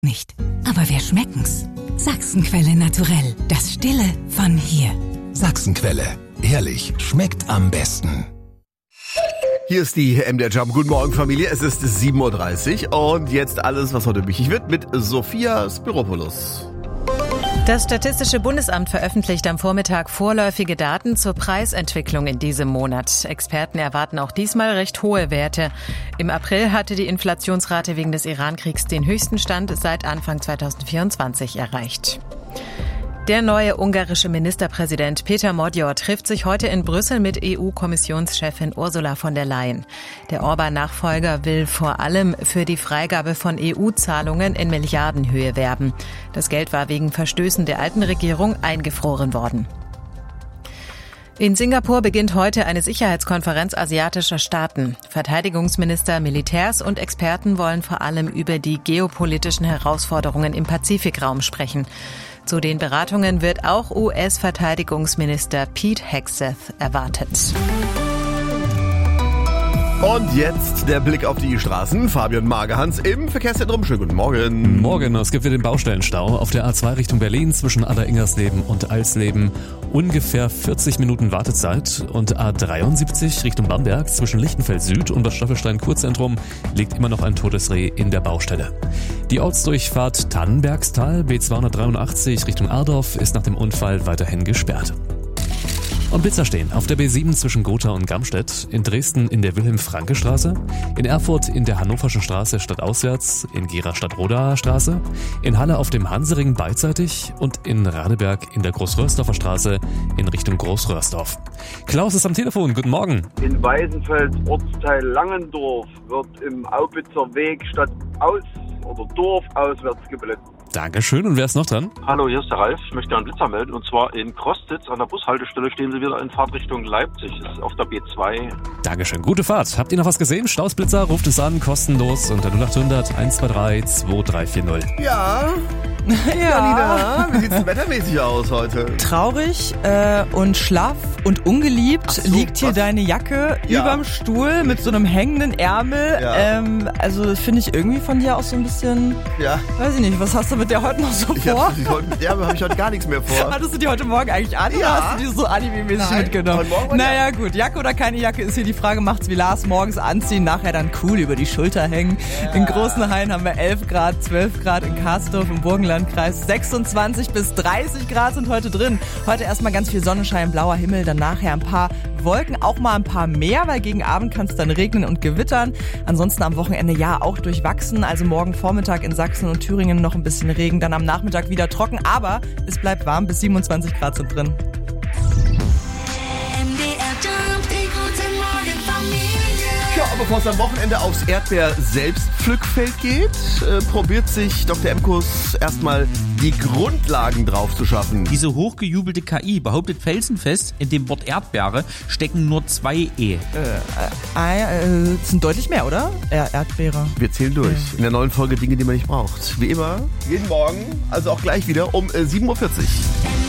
nicht. Aber wir schmecken's. Sachsenquelle naturell. Das Stille von hier. Sachsenquelle. Ehrlich, schmeckt am besten. Hier ist die MDR Jump. Guten Morgen, Familie. Es ist 7.30 Uhr und jetzt alles, was heute wichtig wird, mit Sophia Spiropoulos. Das Statistische Bundesamt veröffentlicht am Vormittag vorläufige Daten zur Preisentwicklung in diesem Monat. Experten erwarten auch diesmal recht hohe Werte. Im April hatte die Inflationsrate wegen des Iran-Kriegs den höchsten Stand seit Anfang 2024 erreicht. Der neue ungarische Ministerpräsident Péter Magyar trifft sich heute in Brüssel mit EU-Kommissionschefin Ursula von der Leyen. Der Orbán-Nachfolger will vor allem für die Freigabe von EU-Zahlungen in Milliardenhöhe werben. Das Geld war wegen Verstößen der alten Regierung eingefroren worden. In Singapur beginnt heute eine Sicherheitskonferenz asiatischer Staaten. Verteidigungsminister, Militärs und Experten wollen vor allem über die geopolitischen Herausforderungen im Pazifikraum sprechen. Zu den Beratungen wird auch US-Verteidigungsminister Pete Hegseth erwartet. Und jetzt der Blick auf die Straßen. Fabian Magehans im Verkehrszentrum. Schönen guten Morgen. Morgen, es gibt wieder den Baustellenstau auf der A2 Richtung Berlin zwischen Adder-Ingersleben und Alsleben. Ungefähr 40 Minuten Wartezeit. Und A73 Richtung Bamberg zwischen Lichtenfeld Süd und das Staffelstein-Kurzentrum liegt immer noch ein totes Reh in der Baustelle. Die Ortsdurchfahrt Tannenbergstal B283 Richtung Ardorf ist nach dem Unfall weiterhin gesperrt. Und Blitzer stehen auf der B7 zwischen Gotha und Gamstedt, in Dresden in der Wilhelm-Franke-Straße, in Erfurt in der Hannoverschen Straße stadtauswärts, in Gera Stadtrodaer Straße, in Halle auf dem Hansering beidseitig und in Radeberg in der Großröhrsdorfer Straße in Richtung Großröhrsdorf. Klaus ist am Telefon, guten Morgen. In Weißenfels Ortsteil Langendorf wird im Aupitzer Weg statt aus- oder Dorf auswärts geblitzt. Dankeschön, und wer ist noch dran? Hallo, hier ist der Ralf. Ich möchte einen Blitzer melden. Und zwar in Krostitz an der Bushaltestelle stehen Sie wieder in Fahrtrichtung Leipzig. Das ist auf der B2. Dankeschön, gute Fahrt. Habt ihr noch was gesehen? Stausblitzer, ruft es an, kostenlos unter 0800 123 2340. Ja. Janina, wie sieht's denn wettermäßig aus heute? Traurig und schlaff und ungeliebt liegt hier deine Jacke überm Stuhl mit so einem hängenden Ärmel. Ja. Also finde ich irgendwie von dir auch so ein bisschen, weiß ich nicht, was hast du mit der heute noch so vor? Mit der habe ich heute gar nichts mehr vor. Hattest du die heute Morgen eigentlich an oder hast du die so anime-mäßig mitgenommen? Naja gut, Jacke oder keine Jacke ist hier die Frage, macht's wie Lars, morgens anziehen, nachher dann cool über die Schulter hängen. Ja. In Großenhain haben wir 11 Grad, 12 Grad, in Karsdorf im Burgenlandkreis 26 bis 30 Grad sind heute drin. Heute erstmal ganz viel Sonnenschein, blauer Himmel, dann nachher ein paar Wolken, auch mal ein paar mehr, weil gegen Abend kann es dann regnen und gewittern. Ansonsten am Wochenende auch durchwachsen, also morgen Vormittag in Sachsen und Thüringen noch ein bisschen Regen, dann am Nachmittag wieder trocken, aber es bleibt warm, bis 27 Grad sind drin. Ja, bevor es am Wochenende aufs Erdbeer-Selbstpflückfeld geht, probiert sich Dr. Emkus erstmal die Grundlagen drauf zu schaffen. Diese hochgejubelte KI behauptet felsenfest, in dem Wort Erdbeere stecken nur 2 E. Das sind deutlich mehr, oder? Erdbeere. Wir zählen durch. In der neuen Folge Dinge, die man nicht braucht. Wie immer, jeden Morgen, also auch gleich wieder um 7.40 Uhr.